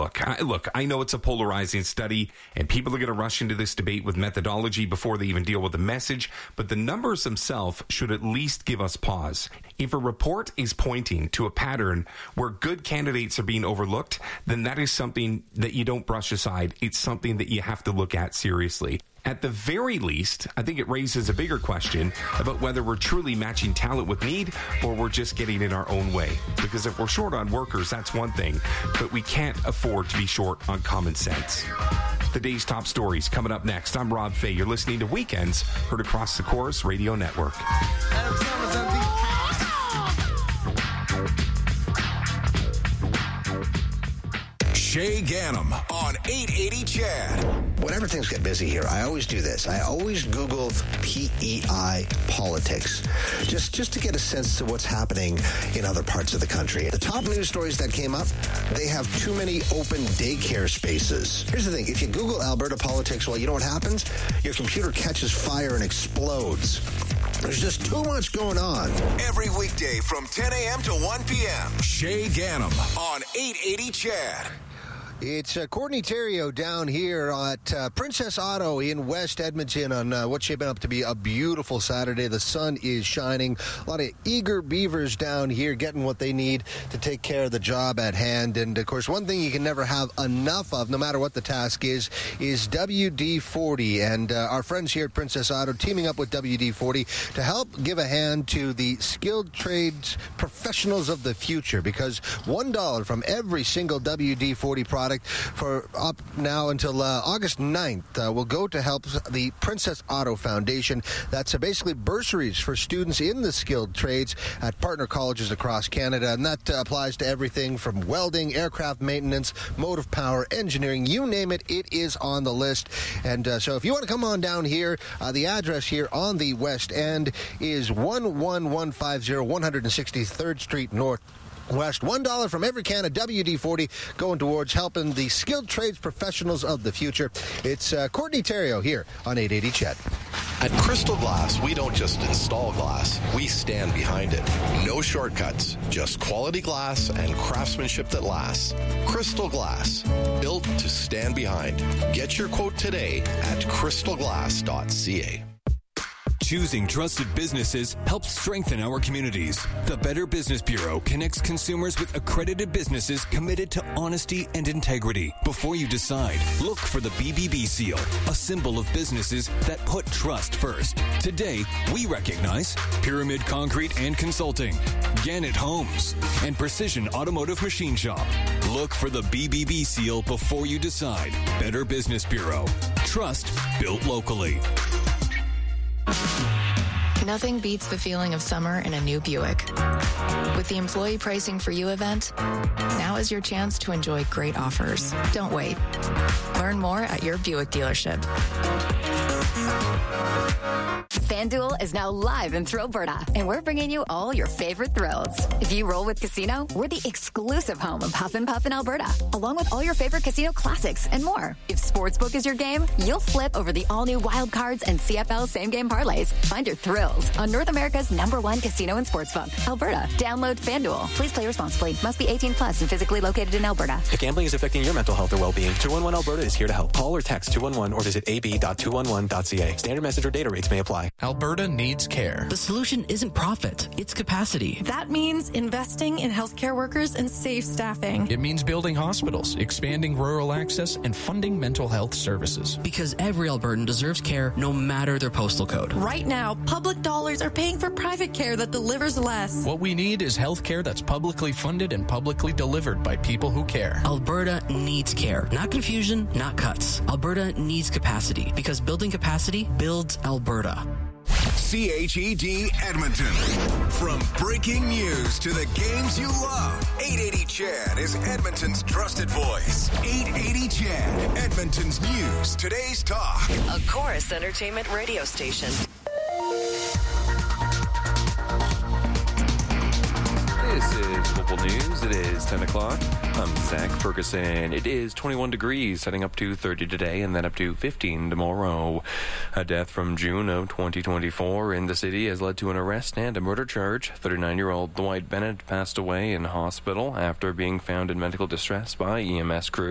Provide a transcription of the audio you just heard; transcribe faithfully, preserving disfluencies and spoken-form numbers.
overlook. I, look, I know it's a polarizing study, and people are going to rush into this debate with methodology before they even deal with the message, but the numbers themselves should at least give us pause. If a report is pointing to a pattern where good candidates are being overlooked, then that is something that you don't brush aside. It's something that you have to look at seriously. At the very least, I think it raises a bigger question about whether we're truly matching talent with need or we're just getting in our own way. Because if we're short on workers, that's one thing, but we can't afford to be short on common sense. The day's top stories coming up next. I'm Rob Fay. You're listening to Weekends, heard across the Chorus Radio Network. Shay Ganem on eight eighty C H A D. Whenever things get busy here, I always do this. I always Google P E I politics, just just to get a sense of what's happening in other parts of the country. The top news stories that came up, they have too many open daycare spaces. Here's the thing. If you Google Alberta politics, well, you know what happens? Your computer catches fire and explodes. There's just too much going on. Every weekday from ten a.m. to one p.m. Shay Ganem on eight eighty C H A D. It's uh, Courtney Theriault down here at uh, Princess Auto in West Edmonton on uh, what's shaping up to be a beautiful Saturday. The sun is shining. A lot of eager beavers down here getting what they need to take care of the job at hand. And, of course, one thing you can never have enough of, no matter what the task is, is W D forty. And uh, our friends here at Princess Auto teaming up with W D forty to help give a hand to the skilled trades professionals of the future. Because one dollar from every single W D forty product for up now until uh, August ninth uh, will go to help the Princess Auto Foundation. That's uh, basically bursaries for students in the skilled trades at partner colleges across Canada, and that uh, applies to everything from welding, aircraft maintenance, motive power, engineering, you name it, it is on the list. And uh, so if you want to come on down here, uh, the address here on the West End is one one one five zero one sixty-third Street North. West. one dollar from every can of W D forty going towards helping the skilled trades professionals of the future. It's uh, Courtney Theriault here on eight eighty C H A D. At Crystal Glass, we don't just install glass, we stand behind it. No shortcuts, just quality glass and craftsmanship that lasts. Crystal Glass, built to stand behind. Get your quote today at crystal glass dot c a. Choosing trusted businesses helps strengthen our communities. The Better Business Bureau connects consumers with accredited businesses committed to honesty and integrity. Before you decide, look for the B B B seal, a symbol of businesses that put trust first. Today, we recognize Pyramid Concrete and Consulting, Gannett Homes, and Precision Automotive Machine Shop. Look for the B B B seal before you decide. Better Business Bureau. Trust built locally. Nothing beats the feeling of summer in a new Buick. With the Employee Pricing for You event, now is your chance to enjoy great offers. Don't wait. Learn more at your Buick dealership. FanDuel is now live in Thrillberta, and we're bringing you all your favorite thrills. If you roll with Casino, we're the exclusive home of Huff and Puff in Alberta, along with all your favorite casino classics and more. If Sportsbook is your game, you'll flip over the all-new Wild Cards and C F L same-game parlays. Find your thrills on North America's number one casino and sportsbook, Alberta. Download FanDuel. Please play responsibly. Must be eighteen plus and physically located in Alberta. If gambling is affecting your mental health or well-being, two one one Alberta is here to help. Call or text two one one or visit a b dot two one one dot c a. Standard message or data rates may apply. Alberta needs care. The solution isn't profit, it's capacity. That means investing in healthcare workers and safe staffing. It means building hospitals, expanding rural access, and funding mental health services. Because every Albertan deserves care no matter their postal code. Right now, public dollars are paying for private care that delivers less. What we need is health care that's publicly funded and publicly delivered by people who care. Alberta needs care. Not confusion, not cuts. Alberta needs capacity because building capacity builds Alberta. C H E D Edmonton. From breaking news to the games you love, eight eighty C H A D is Edmonton's trusted voice. eight eighty C H A D, Edmonton's news, today's talk. A Chorus Entertainment radio station. This is Local News. It is ten o'clock. I'm Zach Ferguson. It is twenty-one degrees, heading up to thirty today and then up to fifteen tomorrow. A death from June of twenty twenty-four in the city has led to an arrest and a murder charge. thirty-nine-year-old Dwight Bennett passed away in hospital after being found in medical distress by E M S crew.